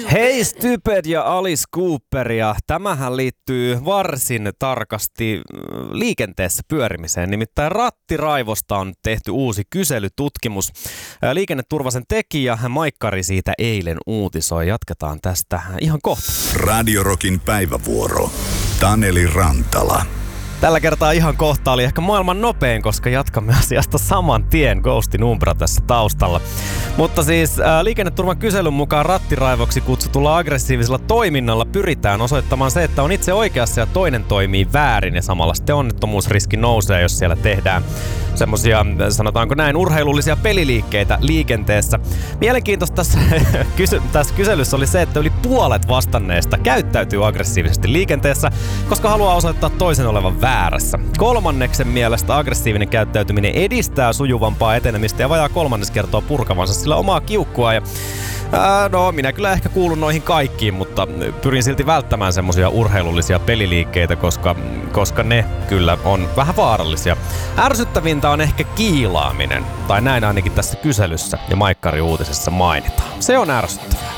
Hei Stupid ja Alice Cooper, ja tämähän liittyy varsin tarkasti liikenteessä pyörimiseen. Nimittäin rattiraivosta on tehty uusi kyselytutkimus. Liikenneturvasen tekijä Maikkari siitä eilen uutisoi. Jatketaan tästä ihan kohta. Radio Rockin päivävuoro. Taneli Rantala. Tällä kertaa ihan kohta oli ehkä maailman nopein, koska jatkamme asiasta saman tien. Ghostin Umbra tässä taustalla. Mutta siis liikenneturvan kyselyn mukaan rattiraivoksi kutsutulla aggressiivisella toiminnalla pyritään osoittamaan se, että on itse oikeassa ja toinen toimii väärin. Ja samalla sitten onnettomuusriski nousee, jos siellä tehdään semmosia, sanotaanko näin, urheilullisia peliliikkeitä liikenteessä. Mielenkiintoista tässä kyselyssä oli se, että yli puolet vastanneista käyttäytyy aggressiivisesti liikenteessä, koska haluaa osoittaa toisen olevan väärässä. Kolmanneksen mielestä aggressiivinen käyttäytyminen edistää sujuvampaa etenemistä ja vajaa kolmannes kertoo purkavansa sillä omaa kiukkua. Ja, minä kyllä ehkä kuulun noihin kaikkiin, mutta pyrin silti välttämään semmosia urheilullisia peliliikkeitä, koska ne kyllä on vähän vaarallisia. Ärsyttävintä on ehkä kiilaaminen, tai näin ainakin tässä kyselyssä ja Maikkari uutisessa mainitaan. Se on ärsyttävää.